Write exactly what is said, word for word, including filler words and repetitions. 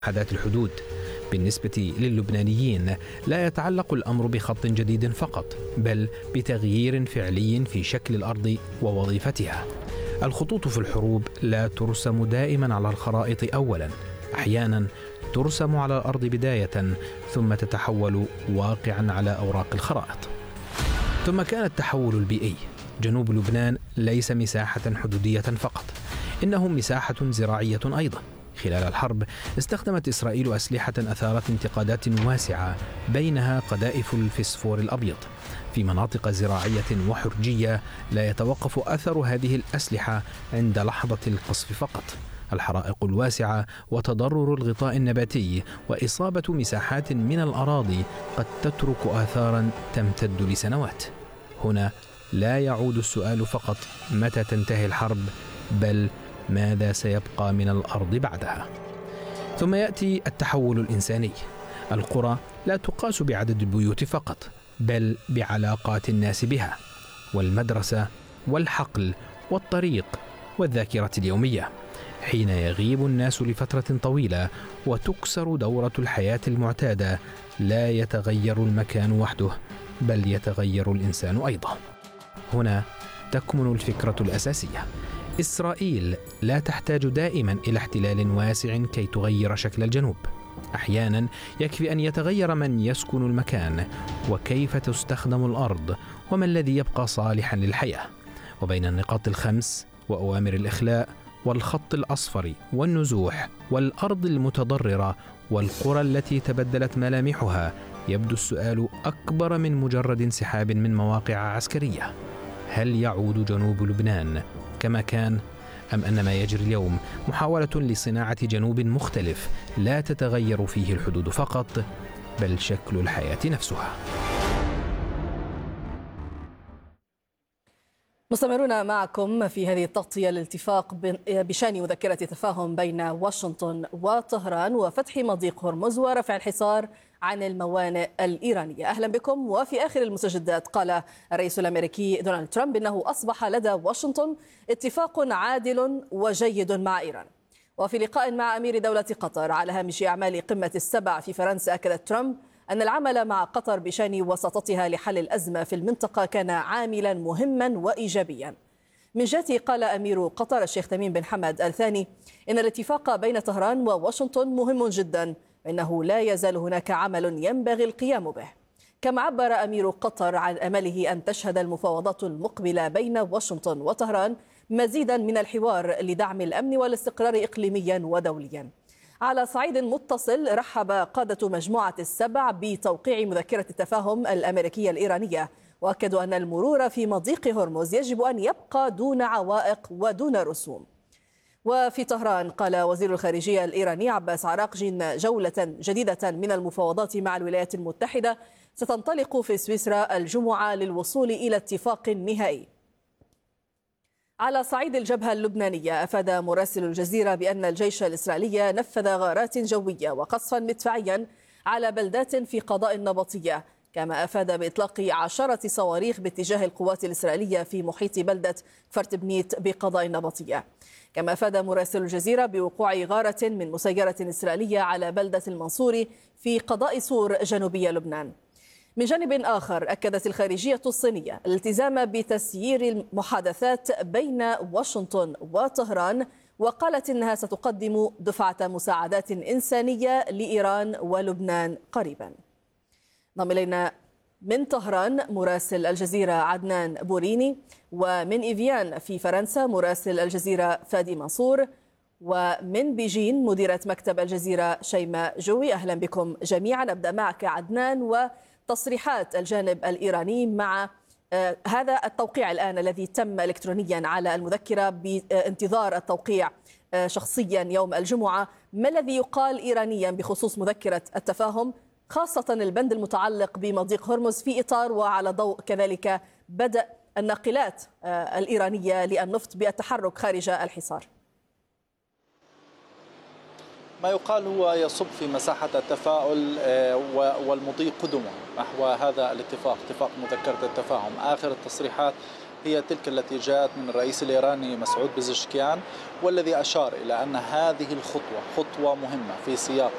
حدات الحدود. بالنسبة للبنانيين لا يتعلق الأمر بخط جديد فقط، بل بتغيير فعلي في شكل الأرض ووظيفتها. الخطوط في الحروب لا ترسم دائما على الخرائط أولا، أحيانا ترسم على الأرض بداية ثم تتحول واقعا على أوراق الخرائط. ثم كان التحول البيئي. جنوب لبنان ليس مساحة حدودية فقط، إنه مساحة زراعية أيضا. خلال الحرب استخدمت إسرائيل أسلحة أثارت انتقادات واسعة، بينها قذائف الفسفور الأبيض في مناطق زراعية وحرجية. لا يتوقف أثر هذه الأسلحة عند لحظة القصف فقط. الحرائق الواسعة وتضرر الغطاء النباتي وإصابة مساحات من الأراضي قد تترك آثارا تمتد لسنوات. هنا لا يعود السؤال فقط متى تنتهي الحرب، بل ماذا سيبقى من الأرض بعدها؟ ثم يأتي التحول الإنساني. القرى لا تقاس بعدد البيوت فقط، بل بعلاقات الناس بها، والمدرسة والحقل والطريق والذاكرة اليومية. حين يغيب الناس لفترة طويلة وتكسر دورة الحياة المعتادة، لا يتغير المكان وحده، بل يتغير الإنسان أيضا. هنا تكمن الفكرة الأساسية. إسرائيل لا تحتاج دائما إلى احتلال واسع كي تغير شكل الجنوب. أحيانا يكفي أن يتغير من يسكن المكان، وكيف تستخدم الأرض، وما الذي يبقى صالحا للحياة. وبين النقاط الخمس وأوامر الإخلاء والخط الأصفر والنزوح والأرض المتضررة والقرى التي تبدلت ملامحها، يبدو السؤال أكبر من مجرد انسحاب من مواقع عسكرية. هل يعود جنوب لبنان كما كان، أم أن ما يجري اليوم محاولة لصناعة جنوب مختلف لا تتغير فيه الحدود فقط، بل شكل الحياة نفسها؟ مستمرون معكم في هذه التغطية للاتفاق بشأن مذكرة تفاهم بين واشنطن وطهران وفتح مضيق هرمز ورفع الحصار عن الموانئ الإيرانية. أهلا بكم. وفي آخر المستجدات قال الرئيس الأمريكي دونالد ترامب إنه أصبح لدى واشنطن اتفاق عادل وجيد مع إيران. وفي لقاء مع أمير دولة قطر على هامش أعمال قمة السبع في فرنسا، أكد ترامب أن العمل مع قطر بشأن وساطتها لحل الأزمة في المنطقة كان عاملا مهما وإيجابيا. من جهته قال أمير قطر الشيخ تميم بن حمد الثاني إن الاتفاق بين طهران وواشنطن مهم جدا، إنه لا يزال هناك عمل ينبغي القيام به. كما عبر أمير قطر عن أمله أن تشهد المفاوضات المقبلة بين واشنطن وطهران مزيدا من الحوار لدعم الأمن والاستقرار إقليميا ودوليا. على صعيد متصل، رحب قادة مجموعة السبع بتوقيع مذكرة التفاهم الأمريكية الإيرانية، وأكدوا أن المرور في مضيق هرمز يجب أن يبقى دون عوائق ودون رسوم. وفي طهران قال وزير الخارجية الإيراني عباس عراقجي إن جولة جديدة من المفاوضات مع الولايات المتحدة ستنطلق في سويسرا الجمعة للوصول إلى اتفاق نهائي. على صعيد الجبهة اللبنانية، أفاد مراسل الجزيرة بأن الجيش الإسرائيلي نفذ غارات جوية وقصفا مدفعيا على بلدات في قضاء النبطية. كما أفاد بإطلاق عشرة صواريخ باتجاه القوات الإسرائيلية في محيط بلدة فرتبنيت بقضاء النبطية. كما أفاد مراسل الجزيرة بوقوع غارة من مسيرة إسرائيلية على بلدة المنصوري في قضاء صور جنوبي لبنان. من جانب آخر، أكدت الخارجية الصينية الالتزام بتسيير المحادثات بين واشنطن وطهران، وقالت إنها ستقدم دفعة مساعدات إنسانية لإيران ولبنان قريبا. نضم إلينا من طهران مراسل الجزيرة عدنان بوريني، ومن إيفيان في فرنسا مراسل الجزيرة فادي منصور، ومن بيجين مديرة مكتب الجزيرة شيماء جوي. أهلا بكم جميعا. أبدأ معك عدنان، وتصريحات الجانب الإيراني مع آه هذا التوقيع الآن الذي تم إلكترونيا على المذكرة بانتظار التوقيع آه شخصيا يوم الجمعة. ما الذي يقال إيرانيا بخصوص مذكرة التفاهم، خاصة البند المتعلق بمضيق هرمز، في إطار وعلى ضوء كذلك بدء الناقلات آه الإيرانية للنفط بالتحرك خارج الحصار؟ ما يقال هو يصب في مساحة التفاؤل والمضي قدما نحو هذا الاتفاق، اتفاق مذكرة التفاهم. آخر التصريحات هي تلك التي جاءت من الرئيس الإيراني مسعود بزشكيان، والذي أشار إلى أن هذه الخطوة خطوة مهمة في سياق